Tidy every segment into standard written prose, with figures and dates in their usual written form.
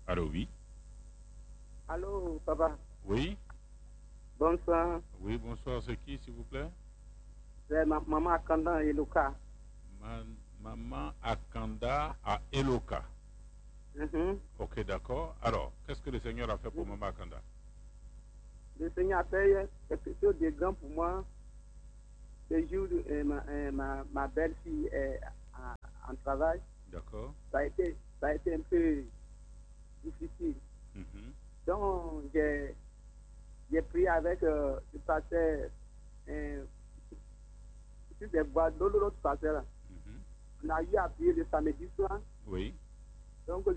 Allô, oui. Allô, papa. Oui. Bonsoir. Oui, bonsoir. C'est qui, s'il vous plaît? C'est maman Kandan et Luca. Maman Akanda à Eloka. Mhm. Ok, d'accord. Alors, qu'est-ce que le Seigneur a fait pour Maman Akanda? Le Seigneur a fait quelque chose de grand pour moi. Le jour où ma belle-fille est en travail, D'accord. ça a été un peu difficile. Mhm. Donc, j'ai pris avec le pasteur euh, sur des boîtes, l'autre pasteur. Là. Mhm. On a eu à prier le samedi soir. Oui. Donc,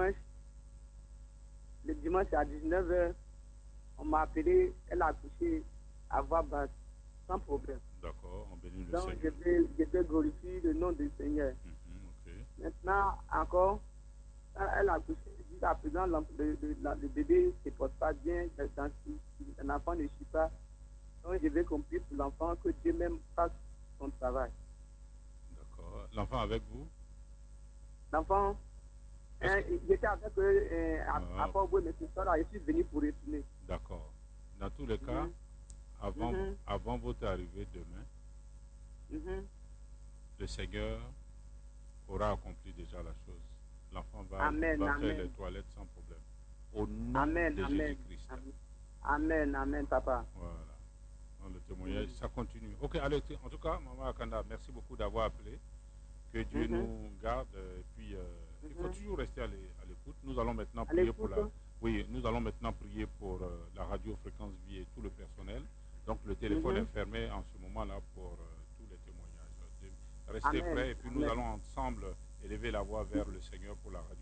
le dimanche à 19h, on m'a appelé, elle a accouché à voix basse, sans problème. D'accord. On bénit le Donc, Seigneur. je vais glorifier le nom du Seigneur. Mhm. Ok. Maintenant, encore, elle a accouché, jusqu'à présent, le bébé ne se porte pas bien, l'enfant ne chie pas. Donc, je vais compris pour l'enfant que Dieu même fasse son travail. D'accord. L'enfant avec vous? L'enfant, Est-ce que... j'étais avec eux à Ah, Port-Boué, mais ce soir, je suis venu pour retourner. d'accord. Dans tous les cas, Mhm, avant, mhm, avant votre arrivée demain, mhm. le Seigneur aura accompli déjà la chose. L'enfant Amen, va faire les amen. toilettes sans problème. Au nom Amen, de amen. Jésus-Christ. Amen, amen, amen, papa. Voilà. Dans le témoignage, Mhm, ça continue. Ok, allez, en tout cas, Maman Akanda, merci beaucoup d'avoir appelé. Que Dieu mhm, nous garde. Et puis, il faut mhm. toujours rester à l'écoute. Nous allons maintenant À prier pour l'écoute. la... Oui, nous allons maintenant prier pour la radio Fréquence Vie et tout le personnel. Donc, le téléphone est Mhm. fermé en ce moment-là pour tous les témoignages. Restez Amen, prêts et puis nous amen. allons ensemble élever la voix vers le Seigneur pour la radio.